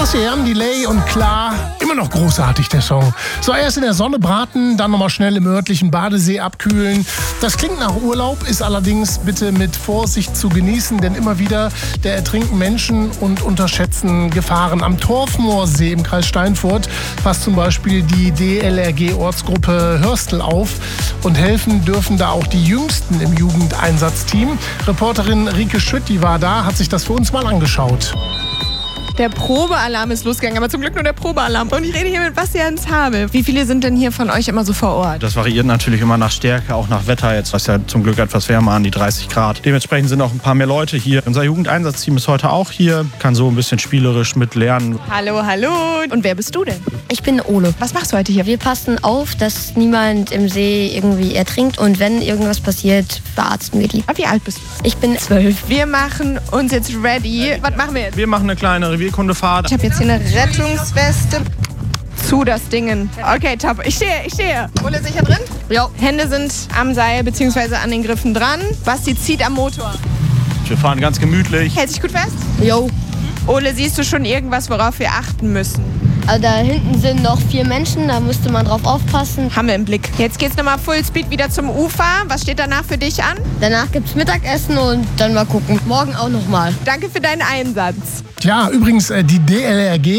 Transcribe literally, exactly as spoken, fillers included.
Christian Delay und Klar, immer noch großartig der Song. So, erst in der Sonne braten, dann nochmal schnell im örtlichen Badesee abkühlen. Das klingt nach Urlaub, ist allerdings bitte mit Vorsicht zu genießen, denn immer wieder der ertrinken Menschen und unterschätzen Gefahren. Am Torfmoorsee im Kreis Steinfurt passt zum Beispiel die D L R G-Ortsgruppe Hörstel auf und helfen dürfen da auch die Jüngsten im Jugendeinsatzteam. Reporterin Rike Schütt, die war da, hat sich das für uns mal angeschaut. Der Probealarm ist losgegangen, aber zum Glück nur der Probealarm. Und ich rede hier mit Bastian Zabel. Wie viele sind denn hier von euch immer so vor Ort? Das variiert natürlich immer nach Stärke, auch nach Wetter. Jetzt ist ja zum Glück etwas wärmer, an die dreißig Grad. Dementsprechend sind auch ein paar mehr Leute hier. Unser Jugendeinsatzteam ist heute auch hier, kann so ein bisschen spielerisch mitlernen. Hallo, hallo. Und wer bist du denn? Ich bin Ole. Was machst du heute hier? Wir passen auf, dass niemand im See irgendwie ertrinkt und wenn irgendwas passiert, verarzten wir die. Wie alt bist du? Ich bin zwölf. Wir machen uns jetzt ready. Was machen wir jetzt? Wir machen eine kleine Revierkundefahrt. Ich habe jetzt hier eine Rettungsweste. Zu das Dingen. Okay, top. Ich stehe, ich stehe. Ole sicher drin? Ja. Hände sind am Seil bzw. an den Griffen dran. Basti zieht am Motor. Wir fahren ganz gemütlich. Hält sich gut fest? Jo. Ole, siehst du schon irgendwas, worauf wir achten müssen? Also da hinten sind noch vier Menschen, da müsste man drauf aufpassen. Haben wir im Blick. Jetzt geht's nochmal Full Speed wieder zum Ufer. Was steht danach für dich an? Danach gibt's Mittagessen und dann mal gucken. Morgen auch noch mal. Danke für deinen Einsatz. Ja, übrigens, äh, die D L R G